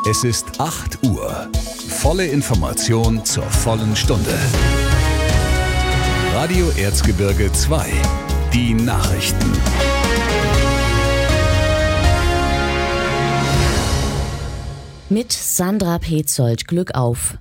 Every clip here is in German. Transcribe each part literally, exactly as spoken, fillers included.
Es ist acht Uhr. Volle Information zur vollen Stunde. Radio Erzgebirge zwei. Die Nachrichten. Mit Sandra Petzold. Glück auf!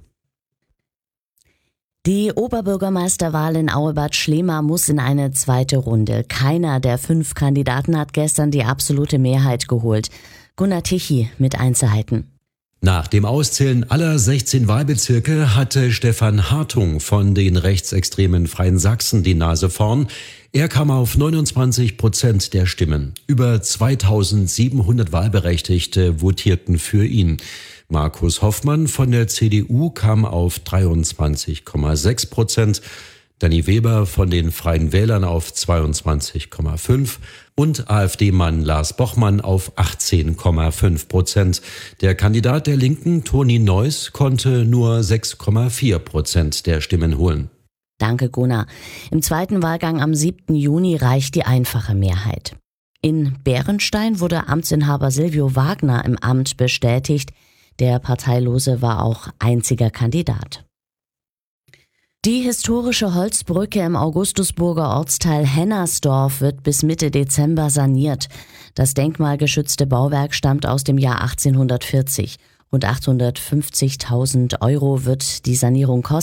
Die Oberbürgermeisterwahl in Auebad Schlema muss in eine zweite Runde. Keiner der fünf Kandidaten hat gestern die absolute Mehrheit geholt. Gunnar Tichy mit Einzelheiten. Nach dem Auszählen aller sechzehn Wahlbezirke hatte Stefan Hartung von den rechtsextremen Freien Sachsen die Nase vorn. Er kam auf neunundzwanzig Prozent der Stimmen. Über zweitausendsiebenhundert Wahlberechtigte votierten für ihn. Markus Hoffmann von der C D U kam auf dreiundzwanzig Komma sechs Prozent. Danny Weber von den Freien Wählern auf zweiundzwanzig Komma fünf und AfD-Mann Lars Bochmann auf achtzehn Komma fünf Prozent. Der Kandidat der Linken, Toni Neuss, konnte nur sechs Komma vier Prozent der Stimmen holen. Danke, Gunnar. Im zweiten Wahlgang am siebten Juni reicht die einfache Mehrheit. In Bärenstein wurde Amtsinhaber Silvio Wagner im Amt bestätigt. Der Parteilose war auch einziger Kandidat. Die historische Holzbrücke im Augustusburger Ortsteil Hennersdorf wird bis Mitte Dezember saniert. Das denkmalgeschützte Bauwerk stammt aus dem Jahr achtzehnhundertvierzig. Rund achthundertfünfzigtausend Euro wird die Sanierung kosten.